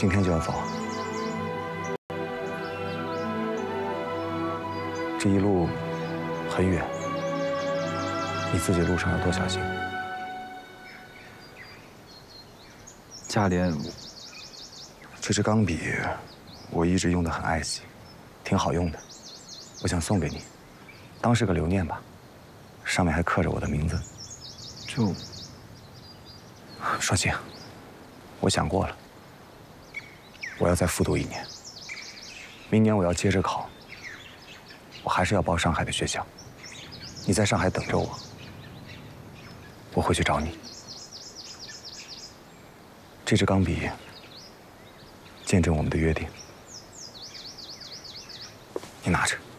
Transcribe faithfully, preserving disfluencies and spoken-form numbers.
今天就要走。这一路很远，你自己路上要多小心。 价廉， 这支钢笔我一直用得很爱惜，挺好用的，我想送给你，当是个留念吧。上面还刻着我的名字。 就， 双星，我想过了，我要再复读一年。明年我要接着考，我还是要报上海的学校。你在上海等着我，我会去找你。这支钢笔见证我们的约定，你拿着。